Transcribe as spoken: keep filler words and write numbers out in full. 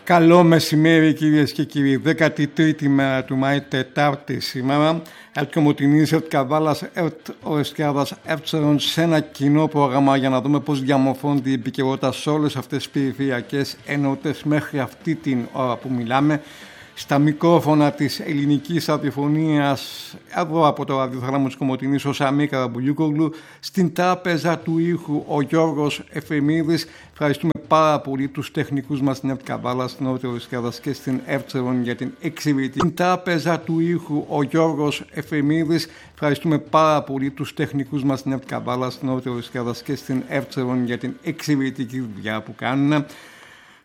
Καλό μεσημέρι κυρίες και κύριοι. δέκατη τρίτη μέρα του Μάη, Τετάρτη σήμερα. Ελκομοτινής Ερτ Καβάλας Ερτ Ορεσκιάδας Εύτσερον σε ένα κοινό πρόγραμμα για να δούμε πώς διαμορφώνεται η επικαιρότητα σε όλες αυτές τις περιφερειακές ενότητες μέχρι αυτή την ώρα που μιλάμε. Στα μικρόφωνα της ελληνικής ραδιοφωνίας, εδώ από το ραδιοθάλαμο της Κομοτηνής, ο Σαμί Καραμπουλιούκογλου, στην τράπεζα του ήχου ο Γιώργος Εφρεμίδης. Ευχαριστούμε πάρα πολύ τους τεχνικούς μας στην Ερτ Καβάλα, στην Ερτ Ορεσκιάδας και στην Εύτσερον για την εξαιρετική. Στην τράπεζα του ήχου ο Γιώργος Εφρεμίδης. Ευχαριστούμε πάρα πολύ τους τεχνικούς μας στην Ερτ Καβάλα, στην Ερτ Ορεσκιάδας και στην Εύτσερον για την εξαιρετική δουλειά που κάνουν.